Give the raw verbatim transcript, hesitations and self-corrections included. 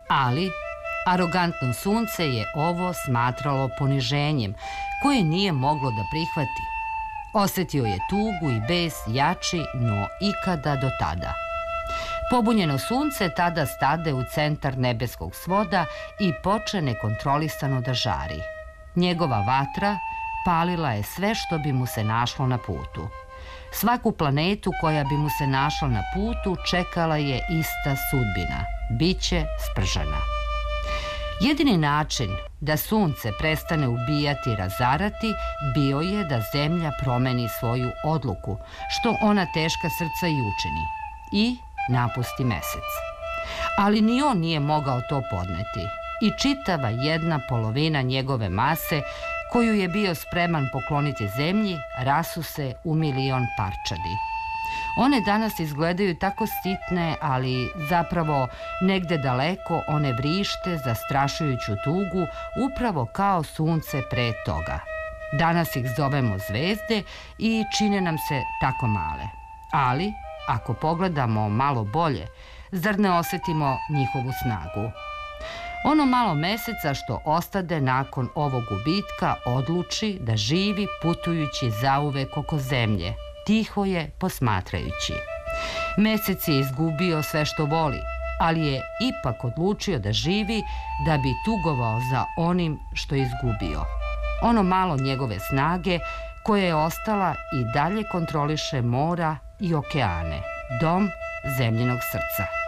Ali arogantno sunce je ovo smatralo poniženjem koje nije moglo da prihvati. Osetio je tugu i bes jači no ikada do tada. Pobunjeno sunce tada stade u centar nebeskog svoda i poče nekontrolisano da žari. Njegova vatra palila je sve što bi mu se našlo na putu. Svaku planetu koja bi mu se našla na putu čekala je ista sudbina. Biće spržana. Jedini način da sunce prestane ubijati i razarati bio je da zemlja promeni svoju odluku, što ona teška srca i učini, i napusti mesec. Ali ni on nije mogao to podneti i čitava jedna polovina njegove mase koju je bio spreman pokloniti zemlji rasu se u milion parčadi. One danas izgledaju tako sitne, ali zapravo negde daleko one vrište zastrašujuću tugu upravo kao sunce pre toga. Danas ih zovemo zvezde i čine nam se tako male. Ali, ako pogledamo malo bolje, zar ne osetimo njihovu snagu? Ono malo meseca što ostade nakon ovog gubitka odluči da živi putujući zauvek oko zemlje. Tiho je posmatrajući. Mesec je izgubio sve što voli, ali je ipak odlučio da živi da bi tugovao za onim što je izgubio. Ono malo njegove snage koja je ostala i dalje kontroliše mora i okeane, dom zemljinog srca.